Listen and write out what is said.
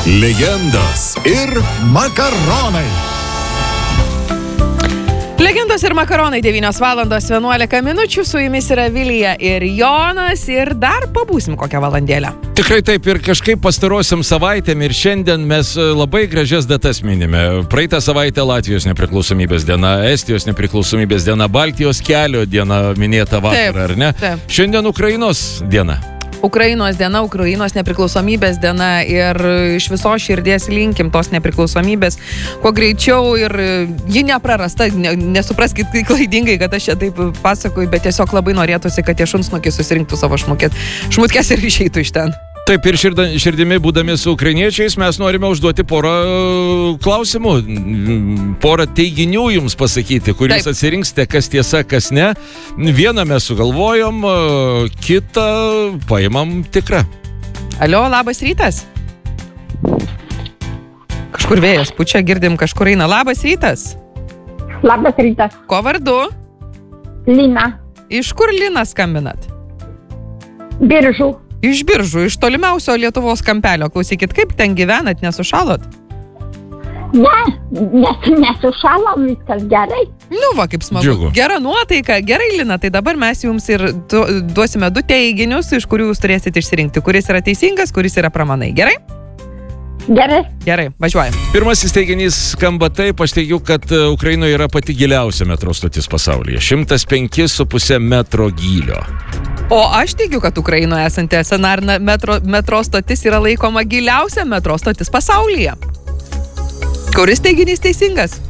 Legendos ir makaronai. Legendos ir makaronai 9:11 su jumis yra Vilija ir Jonas ir dar pabūsim kokią valandėlę. Tikrai taip ir kažkaip pastarosiam savaitėm ir šiandien mes labai gražias datas minime. Praeitą savaitę Latvijos nepriklausomybės diena, Estijos nepriklausomybės diena, Baltijos kelio diena minėta vakar, ar ne? Taip. Šiandien Ukrainos diena. Ukrainos diena, Ukrainos nepriklausomybės diena ir iš visos širdies linkim tos nepriklausomybės kuo greičiau ir ji neprarasta, nesupraskit klaidingai, kad aš čia taip pasakoju, bet tiesiog labai norėtųsi, kad tie šunsnukiai susirinktų savo šmutkes ir išeitų iš ten. Taip, ir širdimi būdami su ukrainiečiais mes norime užduoti porą klausimų, porą teiginių jums pasakyti, kur jūs atsirinksite, kas tiesa, kas ne. Vieną mes sugalvojom, kitą paimam tikrą. Alio, labas rytas. Kažkur vėjas pučia, girdim, kažkur eina. Labas rytas. Labas rytas. Ko vardu? Lina. Iš kur Lina skambinat? Biržų. Iš Biržų, iš tolimiausio Lietuvos kampelio. Klausykit, kaip ten gyvenat, nesušalot? Nesušalom, viskas gerai. Nu va, kaip smagu. Džiugu. Gera nuotaika. Gerai, Lina, tai dabar mes jums ir duosime 2 teiginius, iš kurių jūs turėsite išsirinkti, kuris yra teisingas, kuris yra pramanai. Gerai? Gerai. Gerai, važiuojam. Pirmasis teiginys skamba taip, aš teigiu, kad Ukrainoje yra pati giliausia metro stotis pasaulyje. 105,5 metro gylio. O aš teigiu, kad Ukrainoje esanti SNR metro stotis yra laikoma giliausia metro stotis pasaulyje. Kuris teiginys teisingas?